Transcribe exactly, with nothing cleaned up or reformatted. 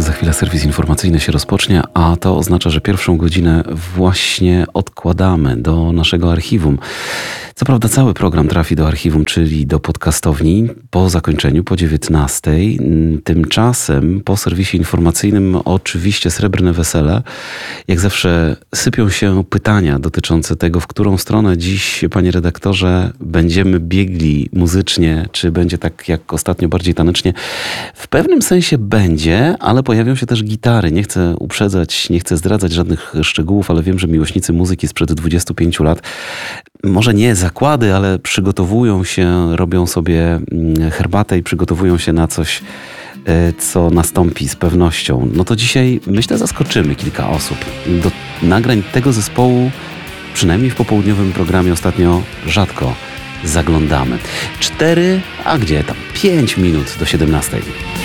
Za chwilę serwis informacyjny się rozpocznie, a to oznacza, że pierwszą godzinę właśnie odkładamy do naszego archiwum. Co prawda cały program trafi do archiwum, czyli do podcastowni po zakończeniu, po dziewiętnastej. Tymczasem po serwisie informacyjnym oczywiście srebrne wesele. Jak zawsze sypią się pytania dotyczące tego, w którą stronę dziś, panie redaktorze, będziemy biegli muzycznie, czy będzie tak jak ostatnio bardziej tanecznie. W pewnym sensie będzie, ale pojawią się też gitary. Nie chcę uprzedzać, nie chcę zdradzać żadnych szczegółów, ale wiem, że miłośnicy muzyki sprzed dwudziestu pięciu lat, może nie zakłady, ale przygotowują się, robią sobie herbatę i przygotowują się na coś, co nastąpi z pewnością. No to dzisiaj, myślę, zaskoczymy kilka osób. Do nagrań tego zespołu, przynajmniej w popołudniowym programie ostatnio rzadko zaglądamy. Cztery, a gdzie tam? Pięć minut do siedemnastej.